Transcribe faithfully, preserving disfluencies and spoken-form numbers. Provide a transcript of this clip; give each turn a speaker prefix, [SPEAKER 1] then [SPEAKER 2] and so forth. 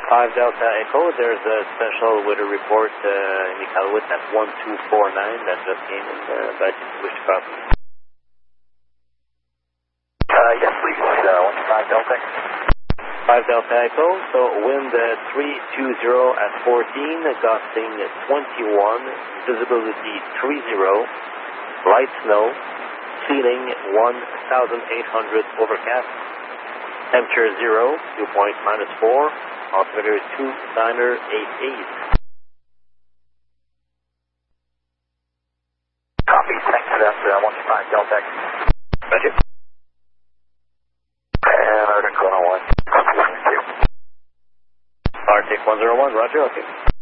[SPEAKER 1] five Delta Echo, there's a special weather report uh, in Iqaluit at one two four nine that just came in, uh, but if you wish to cross.
[SPEAKER 2] Uh, yes, please. Uh, one five Delta Echo.
[SPEAKER 1] five Delta Echo, so wind uh, three two zero at fourteen, gusting twenty-one, visibility three zero, light snow, ceiling one thousand eight hundred overcast, temperature zero, dew point minus four, altimeter two niner eight eight.
[SPEAKER 2] Copy, thanks for that, uh, one five Delta Echo.
[SPEAKER 1] Thank you.
[SPEAKER 2] And Arctic one oh one.
[SPEAKER 1] Arctic one oh one, roger, okay.